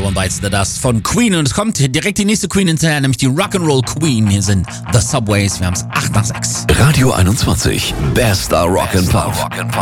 One Bites the Dust von Queen und es kommt direkt die nächste Queen hinterher, nämlich die Rock'n'Roll Queen. Hier sind The Subways, wir haben es 8 nach 6. Radio 21, bester Rock and Pop.